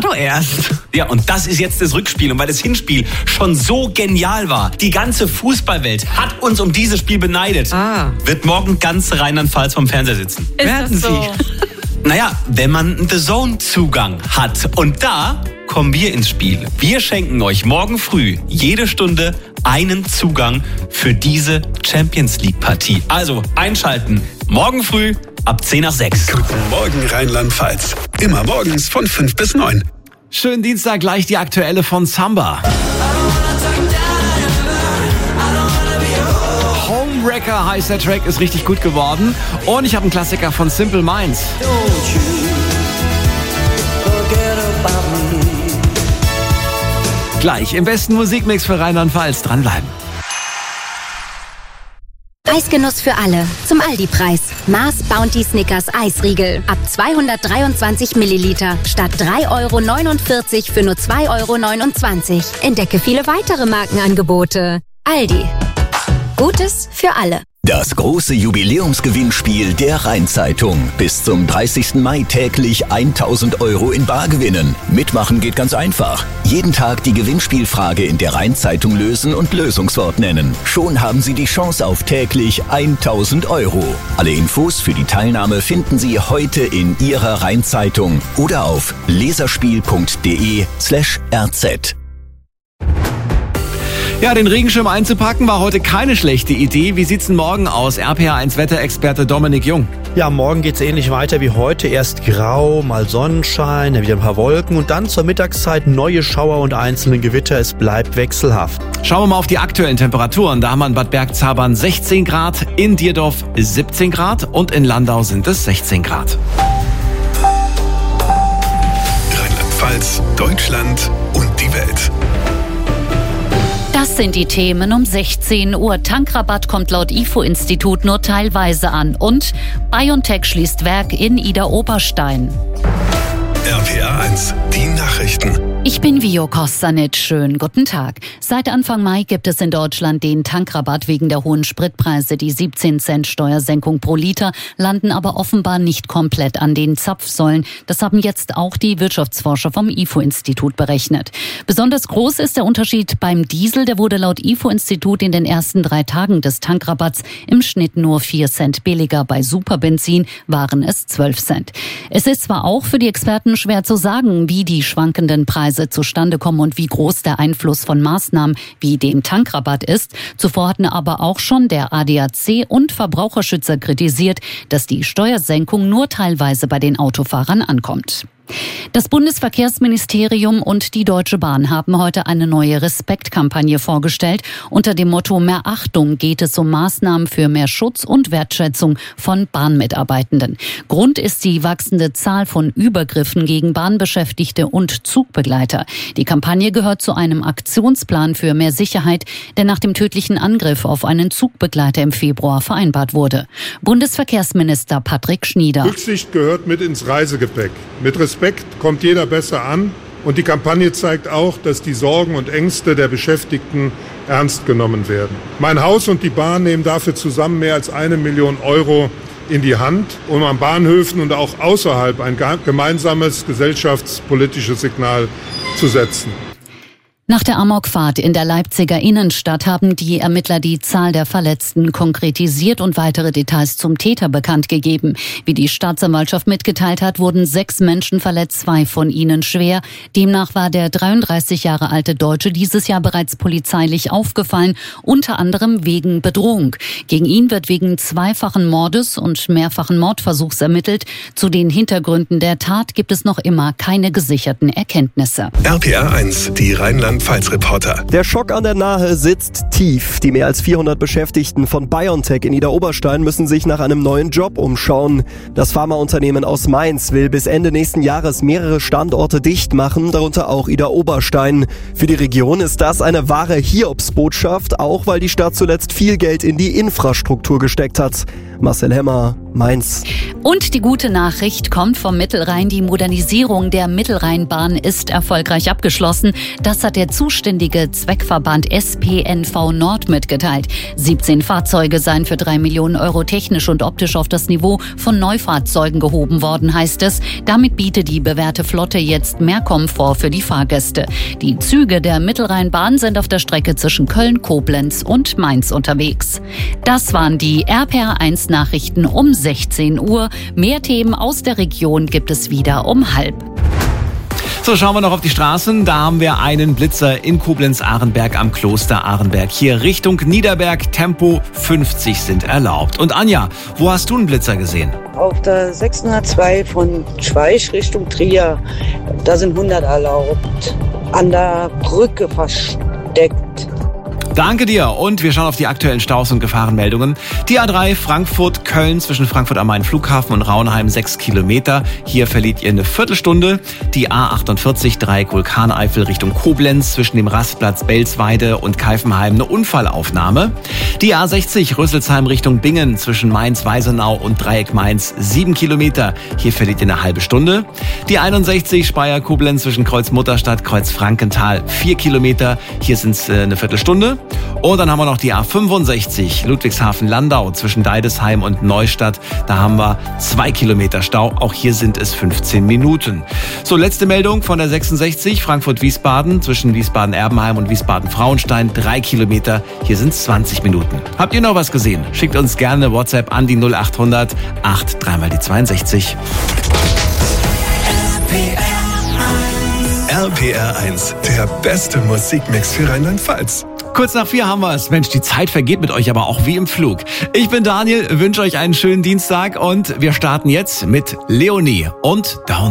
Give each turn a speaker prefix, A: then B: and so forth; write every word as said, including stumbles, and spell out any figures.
A: doch erst.
B: Ja, und das ist jetzt das Rückspiel. Und weil das Hinspiel schon so genial war, die ganze Fußballwelt hat uns um dieses Spiel beneidet,
A: Ah.
B: wird morgen ganz Rheinland-Pfalz vom Fernseher sitzen.
A: Ist
C: Werden
A: das so?
C: Sie?
B: Naja, wenn man einen The Zone-Zugang hat. Und da kommen wir ins Spiel. Wir schenken euch morgen früh jede Stunde einen Zugang für diese Champions League-Partie. Also einschalten. Morgen früh ab zehn nach sechs.
D: Guten Morgen Rheinland-Pfalz. Immer morgens von fünf bis neun.
C: Schönen Dienstag, gleich die aktuelle von Samba. Homewrecker heißt der Track, ist richtig gut geworden. Und ich habe einen Klassiker von Simple Minds. Gleich im besten Musikmix für Rheinland-Pfalz. Dranbleiben.
E: Eisgenuss für alle. Zum Aldi-Preis. Mars Bounty Snickers Eisriegel. Ab zweihundertdreiundzwanzig Milliliter. Statt drei Euro neunundvierzig für nur zwei Euro neunundzwanzig. Entdecke viele weitere Markenangebote. Aldi. Gutes für alle.
F: Das große Jubiläumsgewinnspiel der Rheinzeitung. Bis zum dreißigsten Mai täglich tausend Euro in Bar gewinnen. Mitmachen geht ganz einfach. Jeden Tag die Gewinnspielfrage in der Rheinzeitung lösen und Lösungswort nennen. Schon haben Sie die Chance auf täglich tausend Euro. Alle Infos für die Teilnahme finden Sie heute in Ihrer Rheinzeitung oder auf leserspiel.de slash rz.
C: Ja, den Regenschirm einzupacken war heute keine schlechte Idee. Wie sieht's denn morgen aus? R P R eins Wetterexperte Dominik Jung.
G: Ja, morgen geht's ähnlich weiter wie heute. Erst grau, mal Sonnenschein, dann wieder ein paar Wolken und dann zur Mittagszeit neue Schauer und einzelne Gewitter. Es bleibt wechselhaft.
C: Schauen wir mal auf die aktuellen Temperaturen. Da haben wir in Bad Bergzabern sechzehn Grad, in Dierdorf siebzehn Grad und in Landau sind es sechzehn Grad.
D: Rheinland-Pfalz, Deutschland und die Welt.
H: Das sind die Themen um sechzehn Uhr. Tankrabatt kommt laut I F O-Institut nur teilweise an. Und BioNTech schließt Werk in Idar-Oberstein.
D: R P R eins, die Nachrichten.
H: Ich bin Vio Kostanic. Schönen guten Tag. Seit Anfang Mai gibt es in Deutschland den Tankrabatt wegen der hohen Spritpreise. Die siebzehn Cent Steuersenkung pro Liter landen aber offenbar nicht komplett an den Zapfsäulen. Das haben jetzt auch die Wirtschaftsforscher vom I F O-Institut berechnet. Besonders groß ist der Unterschied beim Diesel. Der wurde laut I F O-Institut in den ersten drei Tagen des Tankrabatts im Schnitt nur vier Cent billiger. Bei Superbenzin waren es zwölf Cent. Es ist zwar auch für die Experten schwer zu sagen, wie die schwankenden Preise zustande kommen und wie groß der Einfluss von Maßnahmen wie dem Tankrabatt ist. Zuvor hatten aber auch schon der A D A C und Verbraucherschützer kritisiert, dass die Steuersenkung nur teilweise bei den Autofahrern ankommt. Das Bundesverkehrsministerium und die Deutsche Bahn haben heute eine neue Respektkampagne vorgestellt. Unter dem Motto Mehr Achtung geht es um Maßnahmen für mehr Schutz und Wertschätzung von Bahnmitarbeitenden. Grund ist die wachsende Zahl von Übergriffen gegen Bahnbeschäftigte und Zugbegleiter. Die Kampagne gehört zu einem Aktionsplan für mehr Sicherheit, der nach dem tödlichen Angriff auf einen Zugbegleiter im Februar vereinbart wurde. Bundesverkehrsminister Patrick Schnieder.
I: Rücksicht gehört mit ins Reisegepäck. Mit Respekt kommt jeder besser an und die Kampagne zeigt auch, dass die Sorgen und Ängste der Beschäftigten ernst genommen werden. Mein Haus und die Bahn nehmen dafür zusammen mehr als eine Million Euro in die Hand, um an Bahnhöfen und auch außerhalb ein gemeinsames gesellschaftspolitisches Signal zu setzen.
H: Nach der Amokfahrt in der Leipziger Innenstadt haben die Ermittler die Zahl der Verletzten konkretisiert und weitere Details zum Täter bekannt gegeben. Wie die Staatsanwaltschaft mitgeteilt hat, wurden sechs Menschen verletzt, zwei von ihnen schwer. Demnach war der dreiunddreißig Jahre alte Deutsche dieses Jahr bereits polizeilich aufgefallen, unter anderem wegen Bedrohung. Gegen ihn wird wegen zweifachen Mordes und mehrfachen Mordversuchs ermittelt. Zu den Hintergründen der Tat gibt es noch immer keine gesicherten Erkenntnisse.
D: R P R eins, die Rheinland Rheinland-Pfalz-Reporter.
J: Der Schock an der Nahe sitzt tief. Die mehr als vierhundert Beschäftigten von BioNTech in Idar-Oberstein müssen sich nach einem neuen Job umschauen. Das Pharmaunternehmen aus Mainz will bis Ende nächsten Jahres mehrere Standorte dicht machen, darunter auch Idar-Oberstein. Für die Region ist das eine wahre Hiobsbotschaft, auch weil die Stadt zuletzt viel Geld in die Infrastruktur gesteckt hat. Marcel Hemmer, Mainz.
H: Und die gute Nachricht kommt vom Mittelrhein. Die Modernisierung der Mittelrheinbahn ist erfolgreich abgeschlossen. Das hat der zuständige Zweckverband S P N V Nord mitgeteilt. siebzehn Fahrzeuge seien für drei Millionen Euro technisch und optisch auf das Niveau von Neufahrzeugen gehoben worden, heißt es. Damit bietet die bewährte Flotte jetzt mehr Komfort für die Fahrgäste. Die Züge der Mittelrheinbahn sind auf der Strecke zwischen Köln, Koblenz und Mainz unterwegs. Das waren die R P R eins Nachrichten um sechzehn Uhr. Mehr Themen aus der Region gibt es wieder um halb.
C: So, schauen wir noch auf die Straßen. Da haben wir einen Blitzer in Koblenz-Ahrenberg am Kloster Ahrenberg. Hier Richtung Niederberg, Tempo fünfzig sind erlaubt. Und Anja, wo hast du einen Blitzer gesehen?
A: Auf der sechshundertzwei von Schweich Richtung Trier. Da sind hundert erlaubt. An der Brücke versteckt.
C: Danke dir und wir schauen auf die aktuellen Staus und Gefahrenmeldungen. Die A drei Frankfurt-Köln zwischen Frankfurt am Main Flughafen und Raunheim sechs Kilometer. Hier verliert ihr eine Viertelstunde. Die A achtundvierzig Dreieck Vulkaneifel Richtung Koblenz zwischen dem Rastplatz Belsweide und Keifenheim eine Unfallaufnahme. Die A sechzig Rüsselsheim Richtung Bingen zwischen Mainz-Weisenau und Dreieck Mainz sieben Kilometer. Hier verliert ihr eine halbe Stunde. Die einundsechzig Speyer-Koblenz zwischen Kreuz Mutterstadt, Kreuz Frankenthal vier Kilometer. Hier sind es äh, eine Viertelstunde. Und dann haben wir noch die A fünfundsechzig Ludwigshafen-Landau zwischen Deidesheim und Neustadt. Da haben wir zwei Kilometer Stau. Auch hier sind es fünfzehn Minuten. So, letzte Meldung von der sechsundsechzig Frankfurt-Wiesbaden zwischen Wiesbaden-Erbenheim und Wiesbaden-Frauenstein. Drei Kilometer. Hier sind es zwanzig Minuten. Habt ihr noch was gesehen? Schickt uns gerne WhatsApp an die null achthundert acht drei mal die zweiundsechzig.
D: R P R eins, der beste Musikmix für Rheinland-Pfalz.
C: Kurz nach vier haben wir es. Mensch, die Zeit vergeht mit euch aber auch wie im Flug. Ich bin Daniel, wünsche euch einen schönen Dienstag und wir starten jetzt mit Leonie und Down.